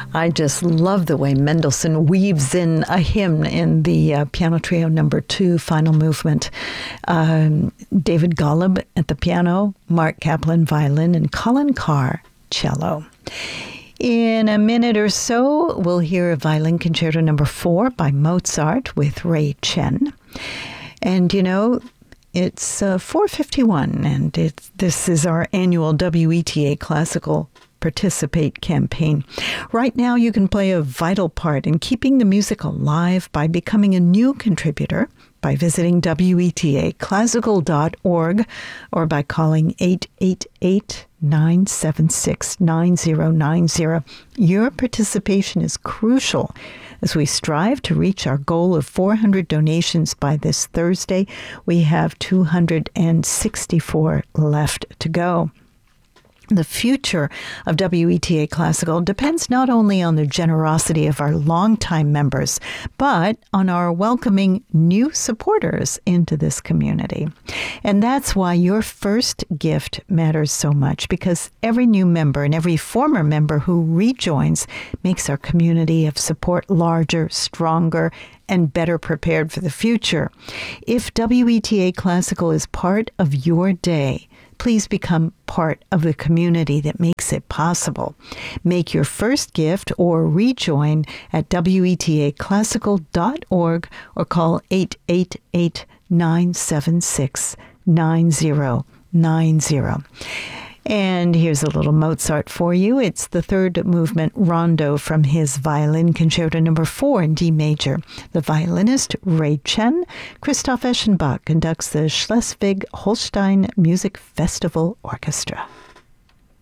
I just love the way Mendelssohn weaves in a hymn in the Piano Trio number 2 final movement. David Golub at the piano, Mark Kaplan violin, and Colin Carr cello. In a minute or so, we'll hear a violin concerto number 4 by Mozart with Ray Chen. And you know, it's 4:51, and this is our annual WETA Classical Participate campaign. Right now, you can play a vital part in keeping the music alive by becoming a new contributor by visiting wetaclassical.org or by calling 888-976-9090. Your participation is crucial as we strive to reach our goal of 400 donations by this Thursday. We have 264 left to go. The future of WETA Classical depends not only on the generosity of our longtime members, but on our welcoming new supporters into this community. And that's why your first gift matters so much, because every new member and every former member who rejoins makes our community of support larger, stronger, and better prepared for the future. If WETA Classical is part of your day, please become part of the community that makes it possible. Make your first gift or rejoin at wetaclassical.org or call 888-976-9090. And here's a little Mozart for you. It's the third movement rondo from his Violin Concerto number 4 in D major. The violinist Ray Chen. Christoph Eschenbach conducts the Schleswig-Holstein Music Festival Orchestra.